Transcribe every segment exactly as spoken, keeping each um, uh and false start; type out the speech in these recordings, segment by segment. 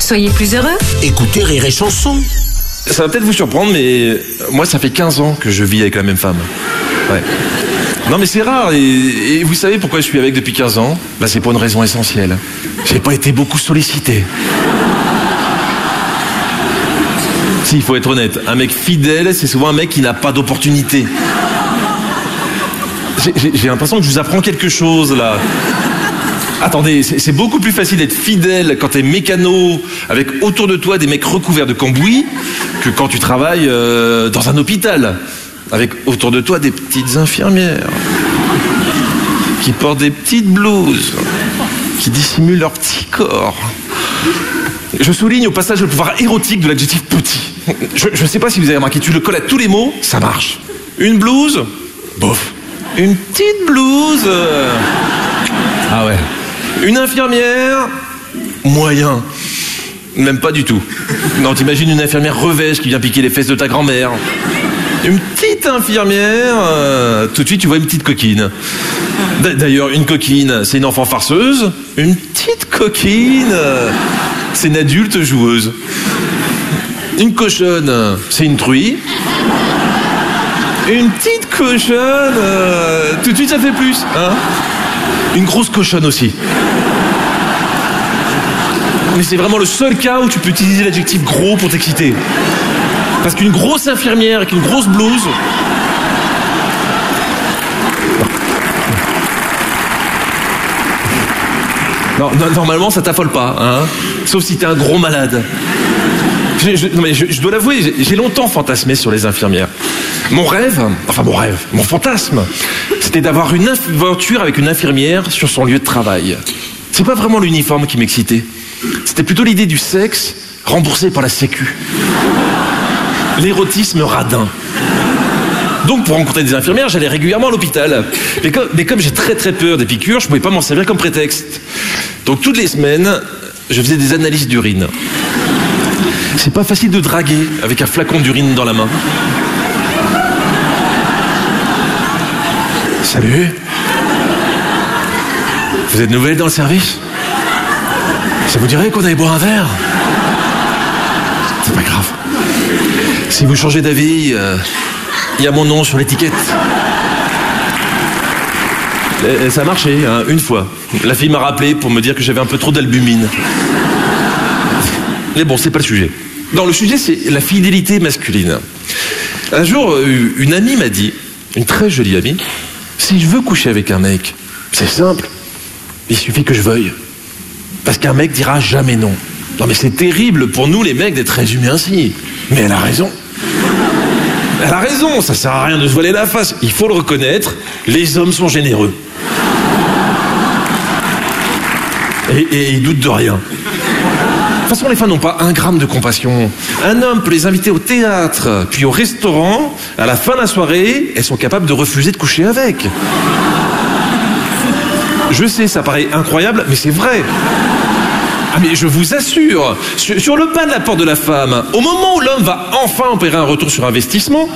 Soyez plus heureux. Écoutez Rire et Chanson. Ça va peut-être vous surprendre, mais moi, ça fait quinze ans que je vis avec la même femme. Ouais. Non, mais c'est rare. Et, et vous savez pourquoi je suis avec depuis quinze ans? Bah, c'est pour une raison essentielle. J'ai pas été beaucoup sollicité. Si, il faut être honnête. Un mec fidèle, c'est souvent un mec qui n'a pas d'opportunité. J'ai, j'ai, j'ai l'impression que je vous apprends quelque chose, là. Attendez, c'est, c'est beaucoup plus facile d'être fidèle quand t'es mécano, avec autour de toi des mecs recouverts de cambouis, que quand tu travailles euh, dans un hôpital, avec autour de toi des petites infirmières, qui portent des petites blouses, qui dissimulent leur petit corps. Je souligne au passage le pouvoir érotique de l'adjectif petit. Je ne sais pas si vous avez remarqué, tu le colles à tous les mots, ça marche. Une blouse, bof. Une petite blouse, euh... ah ouais. Une infirmière, moyen. Même pas du tout. Non, t'imagines une infirmière revêche qui vient piquer les fesses de ta grand-mère. Une petite infirmière, euh, tout de suite tu vois une petite coquine. D'ailleurs, une coquine, c'est une enfant farceuse. Une petite coquine, euh, c'est une adulte joueuse. Une cochonne, c'est une truie. Une petite cochonne, euh, tout de suite ça fait plus, hein. Une grosse cochonne aussi. Mais c'est vraiment le seul cas où tu peux utiliser l'adjectif gros pour t'exciter. Parce qu'une grosse infirmière avec une grosse blouse... Non, non, normalement ça t'affole pas, hein. Sauf si t'es un gros malade. Je, je, non mais je, je dois l'avouer, j'ai, j'ai longtemps fantasmé sur les infirmières. Mon rêve, enfin mon rêve, mon fantasme, c'était d'avoir une aventure avec une infirmière sur son lieu de travail. C'est pas vraiment l'uniforme qui m'excitait. C'était plutôt l'idée du sexe remboursé par la sécu. L'érotisme radin. Donc pour rencontrer des infirmières, j'allais régulièrement à l'hôpital. Mais comme, mais comme j'ai très très peur des piqûres, je pouvais pas m'en servir comme prétexte. Donc toutes les semaines, je faisais des analyses d'urine. C'est pas facile de draguer avec un flacon d'urine dans la main. Salut. Vous êtes nouvelle dans le service? Ça vous dirait qu'on allait boire un verre? C'est pas grave. Si vous changez d'avis, il euh, y a mon nom sur l'étiquette. Et ça a marché, hein, une fois. La fille m'a rappelé pour me dire que j'avais un peu trop d'albumine. Mais bon, c'est pas le sujet. Non, le sujet, c'est la fidélité masculine. Un jour, une amie m'a dit, une très jolie amie, si je veux coucher avec un mec, c'est simple. Il suffit que je veuille. Parce qu'un mec dira jamais non. Non mais c'est terrible pour nous les mecs d'être résumés ainsi. Mais elle a raison. Elle a raison, ça sert à rien de se voiler la face. Il faut le reconnaître, les hommes sont généreux. Et, et ils doutent de rien. De toute façon, les femmes n'ont pas un gramme de compassion. Un homme peut les inviter au théâtre, puis au restaurant. À la fin de la soirée, elles sont capables de refuser de coucher avec. Je sais, ça paraît incroyable, mais c'est vrai. Ah mais je vous assure, sur, sur le pas de la porte de la femme, au moment où l'homme va enfin opérer un retour sur investissement,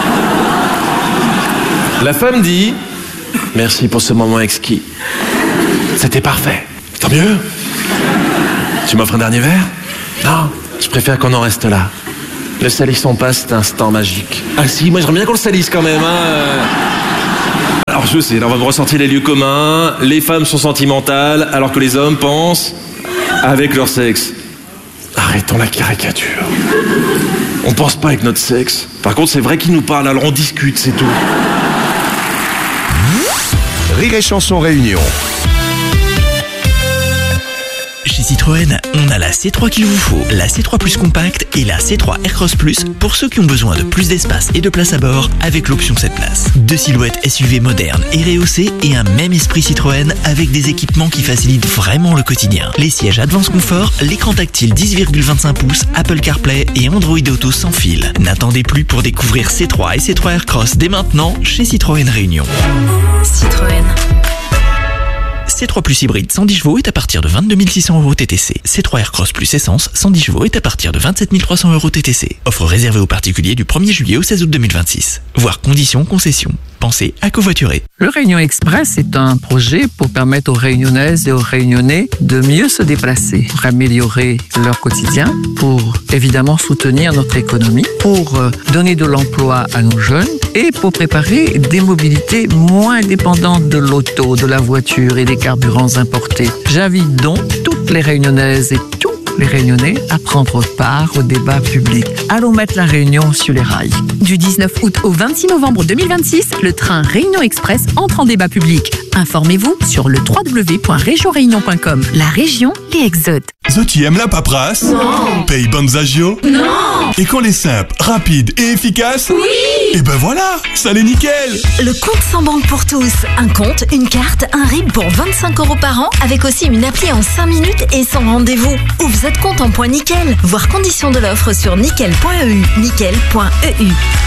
la femme dit « Merci pour ce moment exquis. C'était parfait. Tant mieux. Tu m'offres un dernier verre? Non, je préfère qu'on en reste là. Le salisson passe, cet instant magique. Ah si, moi j'aimerais bien qu'on le salisse quand même, hein. Alors je sais, là on va me ressortir les lieux communs. Les femmes sont sentimentales, alors que les hommes pensent avec leur sexe. Arrêtons la caricature. On pense pas avec notre sexe. Par contre, c'est vrai qu'ils nous parlent, alors on discute, c'est tout. Rire et Chanson Réunion. Chez Citroën, on a la C trois qu'il vous faut, la C trois Plus Compact et la C trois Aircross Plus pour ceux qui ont besoin de plus d'espace et de place à bord avec l'option sept places. Deux silhouettes S U V modernes et rehaussées et un même esprit Citroën avec des équipements qui facilitent vraiment le quotidien. Les sièges Advance Confort, l'écran tactile dix virgule vingt-cinq pouces, Apple CarPlay et Android Auto sans fil. N'attendez plus pour découvrir C trois et C trois Aircross dès maintenant chez Citroën Réunion. Citroën. C trois Plus hybride cent dix chevaux est à partir de vingt-deux mille six cents euros T T C. C trois Aircross Plus essence cent dix chevaux est à partir de vingt-sept mille trois cents euros T T C. Offre réservée aux particuliers du premier juillet au seize août deux mille vingt-six. Voir conditions concession. Pensez à covoiturer. Le Réunion Express est un projet pour permettre aux Réunionnaises et aux Réunionnais de mieux se déplacer, pour améliorer leur quotidien, pour évidemment soutenir notre économie, pour euh, donner de l'emploi à nos jeunes et pour préparer des mobilités moins dépendantes de l'auto, de la voiture et des carburants importés. J'invite donc toutes les Réunionnaises et tous les Réunionnais à prendre part au débat public. Allons mettre la Réunion sur les rails. Du dix-neuf août au vingt-six novembre deux mille vingt-six, le train Réunion Express entre en débat public. Informez-vous sur le w w w point région réunion point com. La région, les exotes. Zo, tu aimes la paperasse? Non. Paye bonnes agios? Non. Et quand les simples, rapides et efficaces? Oui. Et ben voilà, ça l'est nickel. Le compte sans banque pour tous. Un compte, une carte, un R I B pour vingt-cinq euros par an avec aussi une appli en cinq minutes et sans rendez-vous. Ou vous êtes compte en point nickel. Voir conditions de l'offre sur nickel point e u. nickel point e u.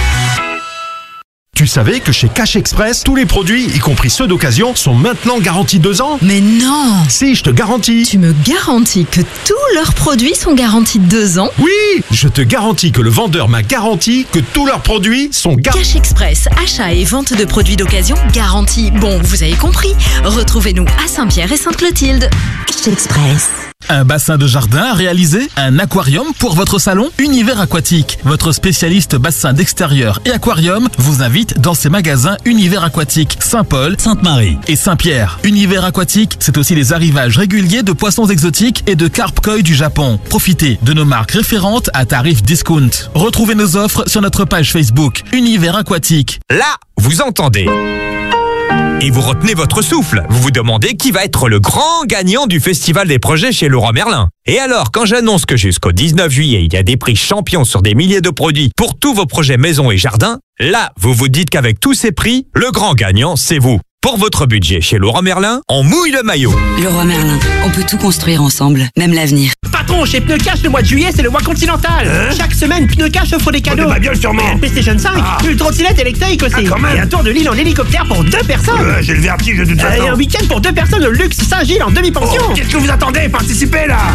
Tu savais que chez Cash Express, tous les produits, y compris ceux d'occasion, sont maintenant garantis deux ans? Mais non! Si, je te garantis. Tu me garantis que tous leurs produits sont garantis deux ans? Oui, je te garantis que le vendeur m'a garanti que tous leurs produits sont garantis. Cash Express, achat et vente de produits d'occasion garantis. Bon, vous avez compris. Retrouvez-nous à Saint-Pierre et Sainte-Clotilde. Cash Express. Un bassin de jardin à réaliser? Un aquarium pour votre salon? Univers Aquatique, votre spécialiste bassin d'extérieur et aquarium, vous invite dans ses magasins Univers Aquatique Saint-Paul, Sainte-Marie et Saint-Pierre. Univers Aquatique, c'est aussi les arrivages réguliers de poissons exotiques et de carpe koi du Japon. Profitez de nos marques référentes à tarif discount. Retrouvez nos offres sur notre page Facebook Univers Aquatique. Là, vous entendez. Et vous retenez votre souffle. Vous vous demandez qui va être le grand gagnant du Festival des projets chez Leroy Merlin. Et alors, quand j'annonce que jusqu'au dix-neuf juillet, il y a des prix champions sur des milliers de produits pour tous vos projets maison et jardin, là, vous vous dites qu'avec tous ces prix, le grand gagnant, c'est vous. Pour votre budget chez Leroy Merlin, on mouille le maillot. Leroy Merlin, on peut tout construire ensemble, même l'avenir. Patron, chez Pneu Cash, le mois de juillet, c'est le mois continental. Hein? Chaque semaine, Pneu Cash offre des cadeaux. Oh, de ma gueule, sûrement. Une PlayStation cinq, ah. Une trottinette électrique aussi. Ah, quand même. Et un tour de l'île en hélicoptère pour deux personnes. Euh, J'ai le vertige de toute façon. Et un week-end pour deux personnes au luxe Saint-Gilles en demi-pension. Oh, qu'est-ce que vous attendez? Participez là.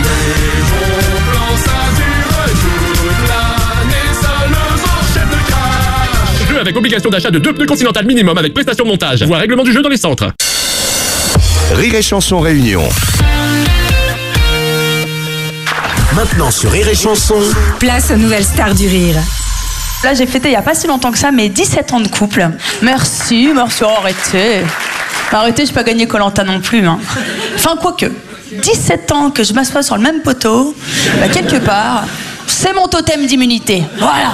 Avec obligation d'achat de deux pneus Continental minimum avec prestation de montage. Voir règlement du jeu dans les centres. Rire et Chanson Réunion. Maintenant sur Rire et Chanson. Place aux nouvelles stars du rire. Là, j'ai fêté il n'y a pas si longtemps que ça mes dix-sept ans de couple. Merci, merci, oh, arrêtez. Arrêtez, je peux pas gagner Koh-Lanta non plus. Hein. Enfin, quoique. dix-sept ans que je m'assois sur le même poteau, bah, quelque part, c'est mon totem d'immunité. Voilà.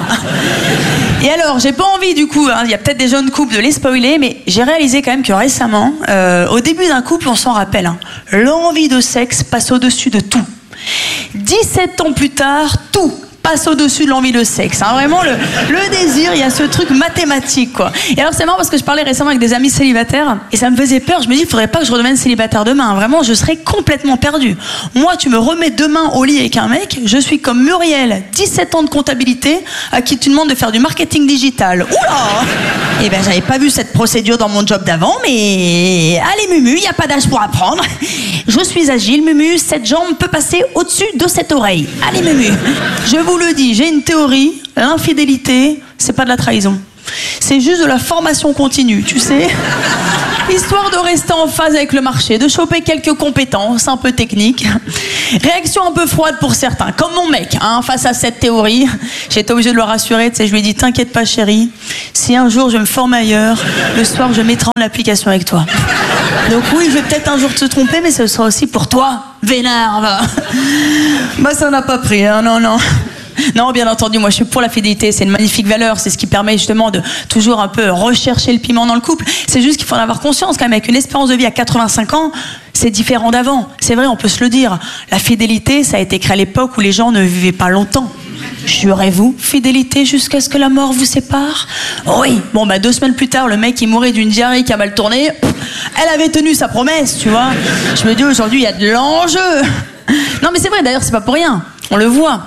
Et alors, j'ai pas envie du coup, hein, il y a peut-être des jeunes couples de les spoiler, mais j'ai réalisé quand même que récemment, euh, au début d'un couple, on s'en rappelle, hein, l'envie de sexe passe au-dessus de tout. dix-sept ans plus tard, tout passe au-dessus de l'envie de sexe. Hein. Vraiment, le, le désir, il y a ce truc mathématique, quoi. Et alors, c'est marrant parce que je parlais récemment avec des amis célibataires et ça me faisait peur. Je me dis, il faudrait pas que je redevienne célibataire demain. Vraiment, je serais complètement perdue. Moi, tu me remets demain au lit avec un mec, je suis comme Muriel, dix-sept ans de comptabilité, à qui tu demandes de faire du marketing digital. Oula! Eh ben, j'avais pas vu cette procédure dans mon job d'avant, mais allez, Mumu, il n'y a pas d'âge pour apprendre. Je suis agile, Mumu, cette jambe peut passer au-dessus de cette oreille. Allez, Mumu. Je vous le dis, j'ai une théorie, l'infidélité, c'est pas de la trahison. C'est juste de la formation continue, tu sais. Histoire de rester en phase avec le marché, de choper quelques compétences un peu techniques. Réaction un peu froide pour certains, comme mon mec, hein, face à cette théorie. J'étais obligée de le rassurer, tu sais, je lui ai dit, t'inquiète pas chérie, si un jour je me forme ailleurs, le soir je mettrai en application avec toi. Donc oui, je vais peut-être un jour te tromper, mais ce sera aussi pour toi, vénère, va. Bah ça n'a pas pris, hein, non, non. Non, bien entendu, moi je suis pour la fidélité, c'est une magnifique valeur, c'est ce qui permet justement de toujours un peu rechercher le piment dans le couple. C'est juste qu'il faut en avoir conscience quand même, avec une espérance de vie à quatre-vingt-cinq ans, c'est différent d'avant. C'est vrai, on peut se le dire. La fidélité, ça a été créé à l'époque où les gens ne vivaient pas longtemps. Jurez-vous, fidélité jusqu'à ce que la mort vous sépare? Oui. Bon, bah deux semaines plus tard, le mec il mourait d'une diarrhée qui a mal tourné. Elle avait tenu sa promesse, tu vois. Je me dis aujourd'hui, il y a de l'enjeu. Non mais c'est vrai, d'ailleurs c'est pas pour rien. On le voit.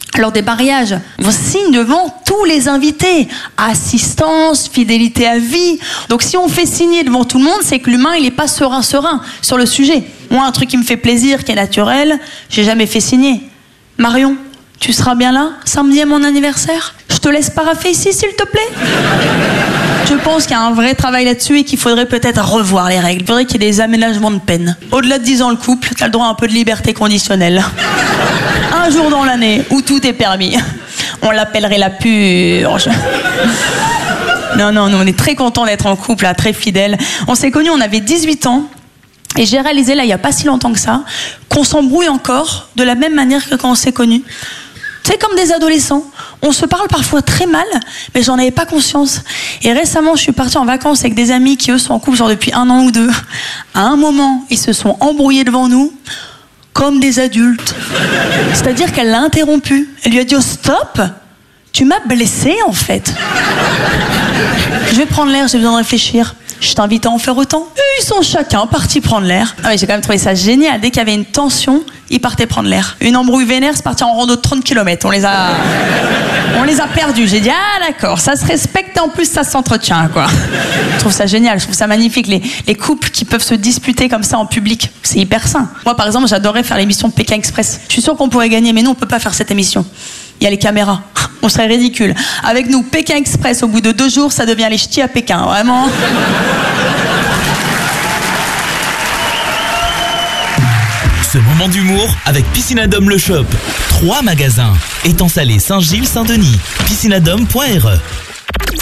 lors des mariages, on signe devant tous les invités. Assistance, fidélité à vie. Donc si on fait signer devant tout le monde, c'est que l'humain, il n'est pas serein, serein sur le sujet. Moi, un truc qui me fait plaisir, qui est naturel, j'ai jamais fait signer. Marion, tu seras bien là, samedi à mon anniversaire? Je te laisse paraffer ici, s'il te plaît? Je pense qu'il y a un vrai travail là-dessus et qu'il faudrait peut-être revoir les règles. Il faudrait qu'il y ait des aménagements de peine. Au-delà de dix ans le couple, t'as le droit à un peu de liberté conditionnelle. Un jour dans l'année où tout est permis. On l'appellerait la purge. Non, non, nous on est très contents d'être en couple, là, très fidèles. On s'est connus, on avait dix-huit ans. Et j'ai réalisé, là, il n'y a pas si longtemps que ça, qu'on s'embrouille encore de la même manière que quand on s'est connus. C'est comme des adolescents. On se parle parfois très mal, mais j'en avais pas conscience. Et récemment, je suis partie en vacances avec des amis qui, eux, sont en couple genre depuis un an ou deux. À un moment, ils se sont embrouillés devant nous, comme des adultes. C'est-à-dire qu'elle l'a interrompu. Elle lui a dit oh, « Stop, tu m'as blessée, en fait. » Je vais prendre l'air, j'ai besoin de réfléchir. Je t'invite à en faire autant. Et ils sont chacun partis prendre l'air. Ah oui, j'ai quand même trouvé ça génial. Dès qu'il y avait une tension, ils partaient prendre l'air. Une embrouille vénère, c'est parti en rando de trente kilomètres. On les a, on les a perdus. J'ai dit, ah d'accord, ça se respecte et en plus ça s'entretient, quoi. Je trouve ça génial, je trouve ça magnifique. Les, les couples qui peuvent se disputer comme ça en public, c'est hyper sain. Moi, par exemple, j'adorais faire l'émission Pékin Express. Je suis sûre qu'on pourrait gagner, mais nous, on peut pas faire cette émission. Il y a les caméras. On serait ridicule. Avec nous, Pékin Express, au bout de deux jours, ça devient les ch'tis à Pékin. Vraiment. Ce moment d'humour avec Piscinadome Le Shop. Trois magasins. Étang Salé, Saint-Gilles, Saint-Denis. piscinadome point r e